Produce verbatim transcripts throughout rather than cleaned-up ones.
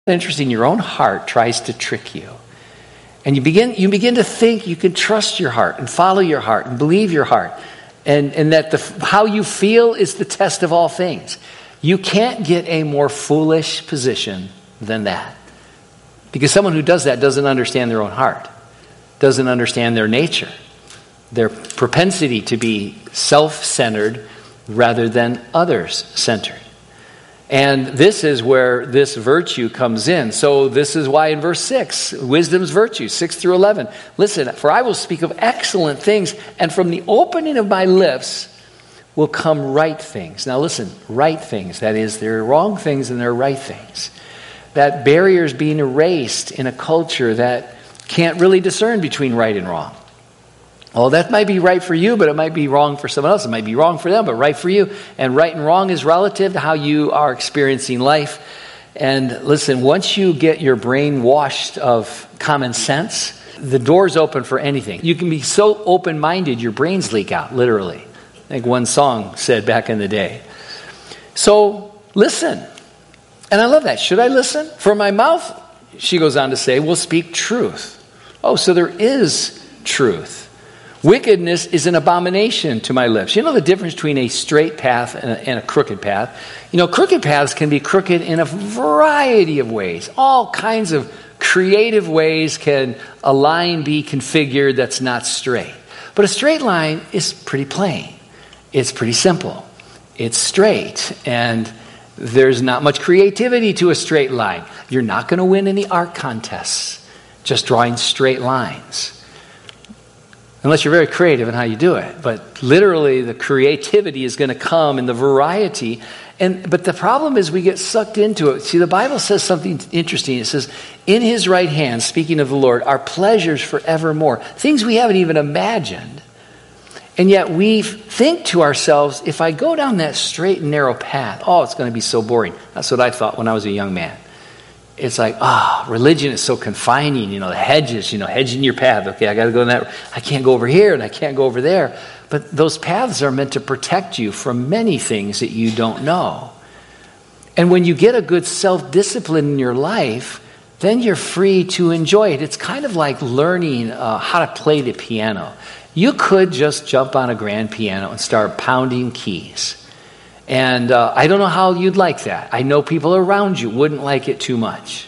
Interesting, your own heart tries to trick you. And you begin you begin to think you can trust your heart and follow your heart and believe your heart. And, and that the how you feel is the test of all things. You can't get a more foolish position than that. Because someone who does that doesn't understand their own heart, doesn't understand their nature, their propensity to be self-centered rather than others-centered. And this is where this virtue comes in. So this is why in verse six, wisdom's virtue, six through eleven. Listen, for I will speak of excellent things, and from the opening of my lips will come right things. Now listen, right things. That is, there are wrong things and there are right things. That barrier is being erased in a culture that can't really discern between right and wrong. Oh, that might be right for you, but it might be wrong for someone else. It might be wrong for them, but right for you. And right and wrong is relative to how you are experiencing life. And listen, once you get your brain washed of common sense, the door's open for anything. You can be so open-minded, your brains leak out, literally. I think one song said back in the day. So, listen. And I love that. Should I listen? For my mouth, she goes on to say, will speak truth. Oh, so there is truth. Wickedness is an abomination to my lips. You know the difference between a straight path and a, and a crooked path? You know, crooked paths can be crooked in a variety of ways. All kinds of creative ways can a line be configured that's not straight. But a straight line is pretty plain. It's pretty simple. It's straight. And there's not much creativity to a straight line. You're not going to win any art contests just drawing straight lines. Unless you're very creative in how you do it. But literally the creativity is going to come in the variety. And but the problem is we get sucked into it. See, the Bible says something interesting. It says, in his right hand, speaking of the Lord, are pleasures forevermore. Things we haven't even imagined. And yet we think to ourselves, if I go down that straight and narrow path, oh, it's going to be so boring. That's what I thought when I was a young man. It's like, ah, oh, religion is so confining, you know, the hedges, you know, hedging your path. Okay, I got to go in that. I can't go over here and I can't go over there. But those paths are meant to protect you from many things that you don't know. And when you get a good self-discipline in your life, then you're free to enjoy it. It's kind of like learning uh, how to play the piano. You could just jump on a grand piano and start pounding keys. And uh, I don't know how you'd like that. I know people around you wouldn't like it too much.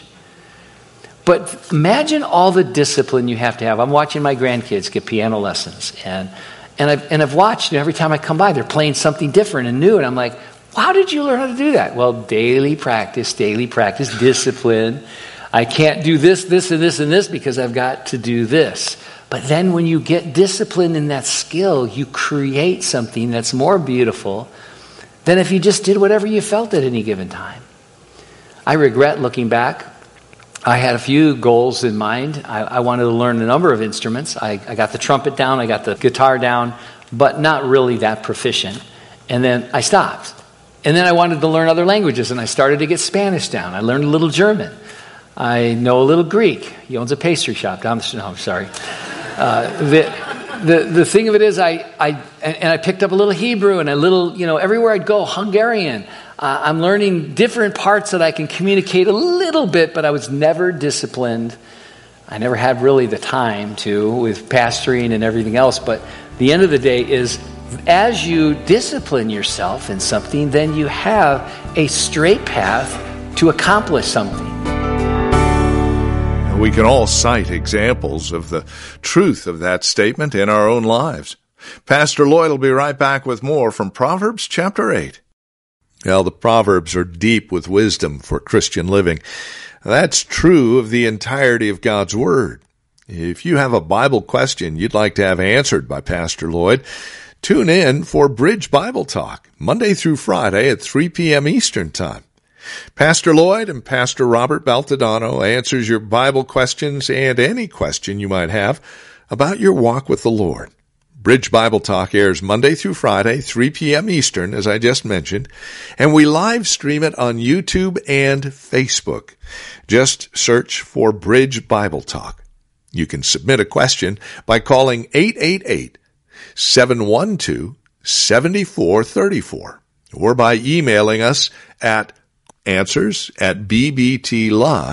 But imagine all the discipline you have to have. I'm watching my grandkids get piano lessons. And and I've, and I've watched, you know, every time I come by, they're playing something different and new. And I'm like, how did you learn how to do that? Well, daily practice, daily practice, discipline. I can't do this, this, and this, and this because I've got to do this. But then when you get discipline in that skill, you create something that's more beautiful than if you just did whatever you felt at any given time. I regret looking back. I had a few goals in mind. I, I wanted to learn a number of instruments. I, I got the trumpet down, I got the guitar down, but not really that proficient. And then I stopped. And then I wanted to learn other languages, and I started to get Spanish down. I learned a little German. I know a little Greek. He owns a pastry shop down the street. No, I'm sorry. Uh, the, The the thing of it is, I I and I picked up a little Hebrew and a little, you know, everywhere I'd go, Hungarian. Uh, I'm learning different parts that I can communicate a little bit, but I was never disciplined. I never had really the time to with pastoring and everything else. But the end of the day is, as you discipline yourself in something, then you have a straight path to accomplish something. We can all cite examples of the truth of that statement in our own lives. Pastor Lloyd will be right back with more from Proverbs chapter eight. Well, the Proverbs are deep with wisdom for Christian living. That's true of the entirety of God's Word. If you have a Bible question you'd like to have answered by Pastor Lloyd, tune in for Bridge Bible Talk, Monday through Friday at three p.m. Eastern Time. Pastor Lloyd and Pastor Robert Baltodano answers your Bible questions and any question you might have about your walk with the Lord. Bridge Bible Talk airs Monday through Friday, three p.m. Eastern, as I just mentioned, and we live stream it on YouTube and Facebook. Just search for Bridge Bible Talk. You can submit a question by calling eight eight eight, seven one two, seven four three four or by emailing us at answers at b b t live